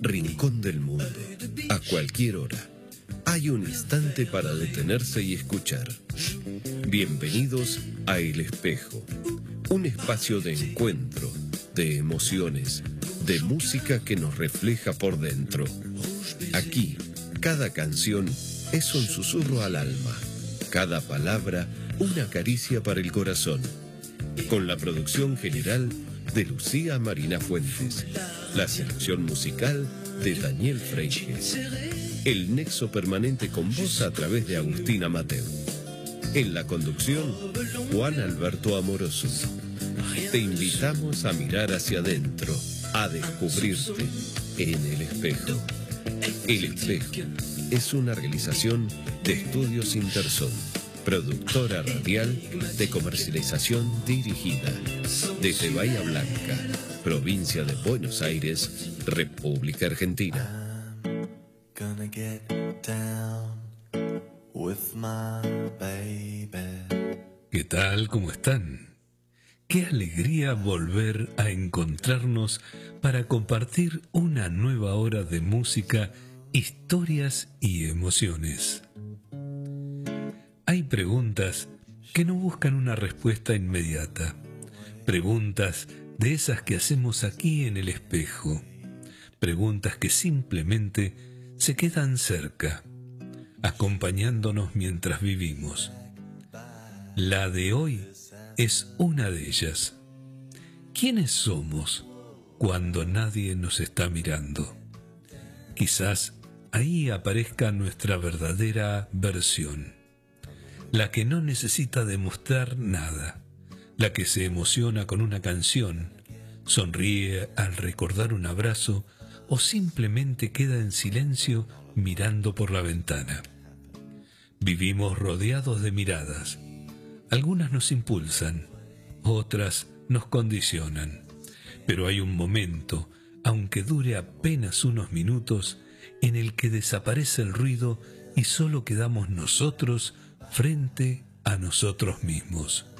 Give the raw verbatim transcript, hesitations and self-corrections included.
rincón del mundo, a cualquier hora. Hay un instante para detenerse y escuchar. Bienvenidos a El Espejo, un espacio de encuentro, de emociones, de música que nos refleja por dentro. Aquí, cada canción es un susurro al alma, cada palabra una caricia para el corazón. Con la producción general de Lucía Marina Fuentes, la selección musical de Daniel Freire, el nexo permanente con vos a través de Agustina Mateu. En la conducción, Juan Alberto Amoroso. Te invitamos a mirar hacia adentro, a descubrirte en El Espejo. El Espejo es una realización de Estudios Interson, productora radial de comercialización dirigida desde Bahía Blanca, provincia de Buenos Aires, República Argentina. ¿Qué tal? ¿Cómo están? Qué alegría volver a encontrarnos para compartir una nueva hora de música, historias y emociones. Hay preguntas que no buscan una respuesta inmediata. Preguntas de esas que hacemos aquí en El Espejo. Preguntas que simplemente se quedan cerca, acompañándonos mientras vivimos. La de hoy es una de ellas. ¿Quiénes somos cuando nadie nos está mirando? Quizás ahí aparezca nuestra verdadera versión. La que no necesita demostrar nada, la que se emociona con una canción, sonríe al recordar un abrazo o simplemente queda en silencio mirando por la ventana. Vivimos rodeados de miradas. Algunas nos impulsan, otras nos condicionan. Pero hay un momento, aunque dure apenas unos minutos, en el que desaparece el ruido y solo quedamos nosotros frente a nosotros mismos.